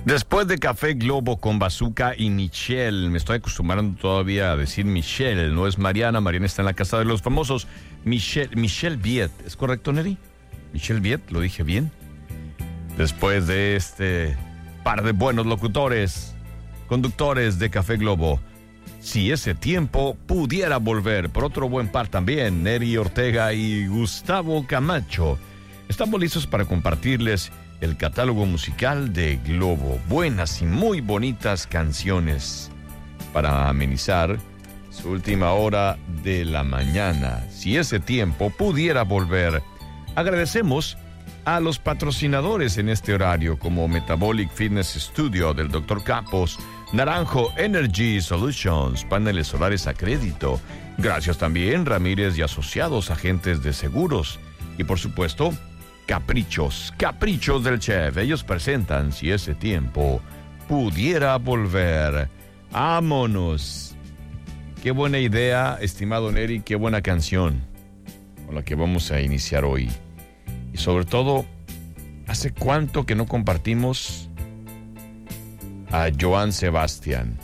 Después de Café Globo con Bazooka y Michelle, me estoy acostumbrando todavía a decir Michelle, no es Mariana. Mariana está en la casa de los famosos. Michelle Viet, ¿es correcto, Neri? Michelle Viet, ¿lo dije bien? Después de este par de buenos locutores, conductores de Café Globo, si ese tiempo pudiera volver, por otro buen par también, Neri Ortega y Gustavo Camacho, estamos listos para compartirles el catálogo musical de Globo. Buenas y muy bonitas canciones para amenizar su última hora de la mañana. Si ese tiempo pudiera volver. Agradecemos a los patrocinadores en este horario como Metabolic Fitness Studio del Dr. Capos, Naranjo Energy Solutions, paneles solares a crédito. Gracias también Ramírez y Asociados, agentes de seguros. Y por supuesto, Caprichos del Chef. Ellos presentan Si ese tiempo pudiera volver. ¡Vámonos! Qué buena idea, estimado Neri, qué buena canción con la que vamos a iniciar hoy. Y sobre todo, ¿hace cuánto que no compartimos a Joan Sebastián?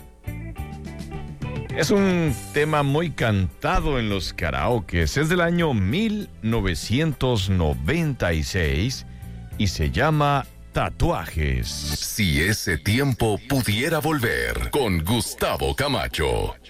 Es un tema muy cantado en los karaokes. Es del año 1996 y se llama Tatuajes. Si ese tiempo pudiera volver, con Gustavo Camacho.